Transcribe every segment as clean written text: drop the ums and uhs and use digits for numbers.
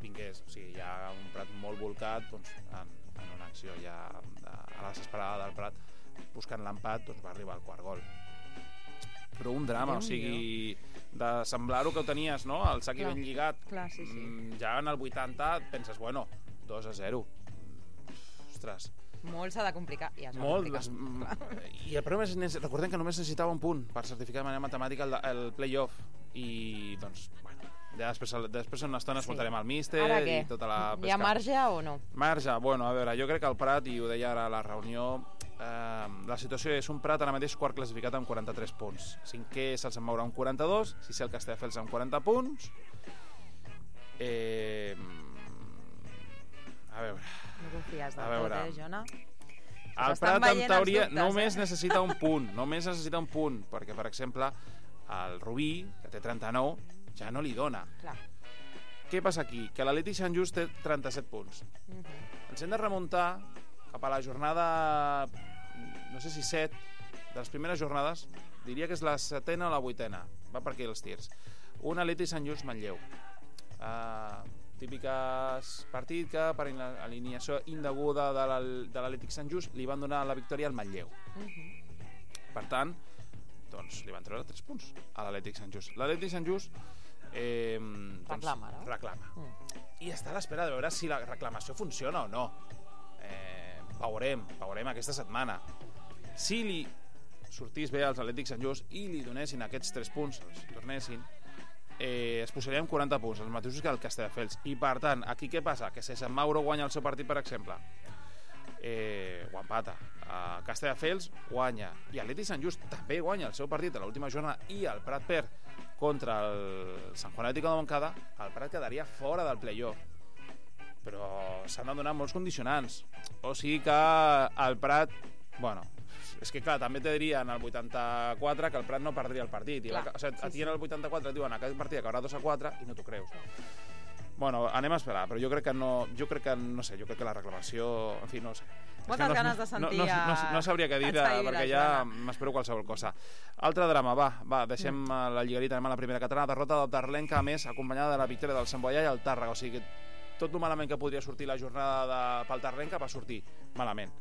vingués. O sigui, hi ha un Prat molt volcat doncs, en una acció ja a la desesperada del Prat, buscant l'empat, doncs va arribar al quart gol. Però un drama, o sigui, de semblar-ho que ho tenies, no? El Saki ben lligat. Clar, sí. Ja en el 80 penses, bueno, 2-0. Ostres. Molt s'ha de complicar. Ja es va complicar. I el problema és, recordem que només necessitava un punt per certificar de manera matemàtica el play-off. I, doncs, bueno, ja després una estona escoltarem el míster i tota la pesca. Hi ha marge o no? Marge, bueno, a veure, jo crec que el Prat, i ho deia ara a la reunió, la situació és un Prat ara mateix quart classificat amb 43 punts. Cinquè se'ls en mourà amb 42, sisè el Castelldefels amb 40 punts. A veure... No confies del tot, Jona? El Prat, en teoria, només necessita un punt, perquè, per exemple, el Rubí, que té 39, ja no li dona. Clar. Què passa aquí? Que l'Atlètic Sant Just té 37 punts. Ens hem de remuntar cap a la jornada, no sé si 7, de les primeres jornades, diria que és la 7ª o la 8ª. Va per aquí els tirs. Un Atlètic Sant Just Manlleu. Típiques partit que per alineació indeguda de l'Atlètic Sant Just li van donar la victòria al Manlleu. Per tant, doncs li van treure 3 punts a l'Atlètic Sant Just. L'Atlètic Sant Just reclama, no? Reclama. I està a l'espera de veure si la reclamació funciona o no. Veurem aquesta setmana. Si li sortís bé als Atlètic Sant Just i li donessin aquests 3 punts, els tornessin, es posaríem 40 punts, els mateixos que el Castelldefels. I per tant, aquí què passa? Que si Sant Mauro guanya el seu partit, per exemple, o empata, Castelldefels guanya i l'Atlètic Sant Just també guanya el seu partit a l'última jornada i el Prat perd contra el Sant Juan Atlético de Montcada, el Prat quedaria fora del play-off. Però s'han de donar molts condicionants, o sigui que el Prat, bueno, és que clar, també te dirien al 84 que el Prat no perdria el partit. O sigui, a ti en el 84 et diuen aquest partit acabarà 2-4 i no t'ho creus. Bueno, anem a esperar, però jo crec que la reclamació, en fi, no sé. Moltes ganes de sentir no sabria què dir, perquè ja m'espero qualsevol cosa. Altre drama, va, deixem la lligarita, anem a la primera catalana, derrota del Terlenca, a més, acompanyada de la victòria del Sant Boià i el Tàrrega, o sigui que tot el malament que podria sortir la jornada pel Terlenca va sortir malament.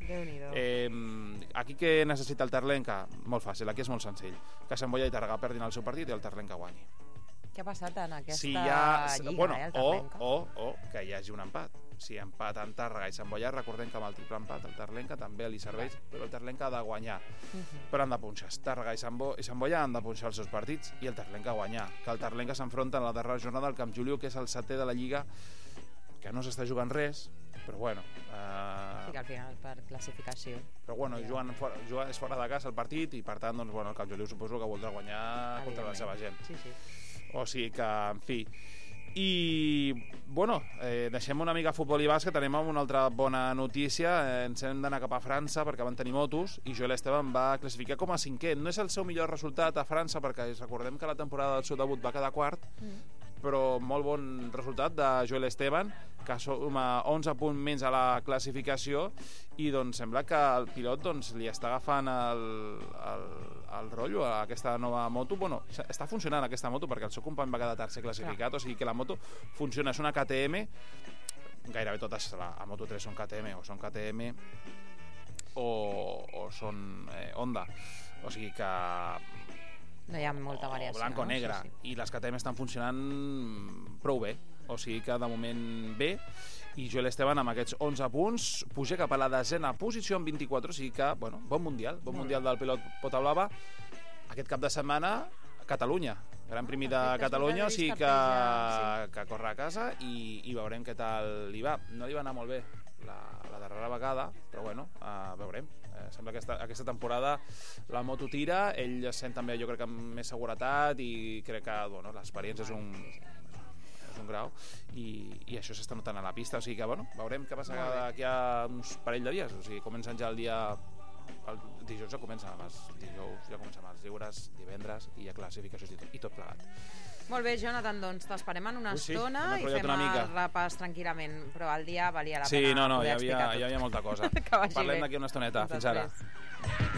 Aquí què necessita el Terlenca? Molt fàcil, aquí és molt senzill, que Sant Boià i Tàrrega perdin el seu partit i el Terlenca guanyi. Què ha passat en aquesta lliga? Bueno, o que hi hagi un empat. Si empaten Tàrrega i Sant Boià, recordem que amb el triple empat el Terlenca també li serveix, però el Terlenca ha de guanyar. Però han de punxar. Tàrrega i Sant Boià han de punxar els seus partits i el Terlenca guanyar. Que el Terlenca s'enfronta en la darrera jornada al Camp Juliu, que és el 7è de la Lliga, que no s'està jugant res, però bueno... Sí, que al final per classificació. Però bueno, és fora de casa el partit i per tant, doncs, bueno, el Camp Juliu suposo que voldrà guanyar contra la seva gent. Sí. O sigui que, en fi... I, bueno, deixem una mica futbol i bàsquet, anem amb una altra bona notícia. Ens hem d'anar cap a França perquè van tenir motos i Joel Esteban va classificar com a 5è. No és el seu millor resultat a França perquè recordem que la temporada del seu debut va quedar quart, però molt bon resultat de Joel Esteban, que suma 11 punts menys a la classificació i doncs sembla que el pilot doncs, li està agafant el rotllo a aquesta nova moto. Bueno, està funcionant aquesta moto perquè el seu company va quedar tercer classificat, o sigui que la moto funciona, és una KTM, gairebé totes a Moto3 són KTM o són KTM o són Honda, o sigui que no hi ha molta variació, blanc o negre, sí. I les KTM estan funcionant prou bé, o sigui que de moment bé, i Joel Esteban amb aquests 11 punts puja cap a la 10ª posició amb 24, o sigui que, bueno, bon mundial del pilot Pota Blava. Aquest cap de setmana Catalunya, Gran Premi de Catalunya, o sigui que corre a casa i veurem què tal li va. No li va anar molt bé la darrera vegada, però bueno, veurem. Sembla que aquesta temporada la moto tira, ell es sent també, jo crec, amb més seguretat i crec que bueno, l'experiència és un grau i això s'està notant a la pista, o sigui que bueno, veurem què passa d'aquí a uns parell de dies, o sigui, comencen ja el dijous ja comença amb els lliures, divendres i ja classificacions i tot plegat. Molt bé, Jonathan, doncs t'esperem en una estona i fem el repàs tranquil·lament, però el dia valia la pena poder explicar tot. Sí, hi havia molta cosa. Parlem d'aquí una estoneta. Fins ara.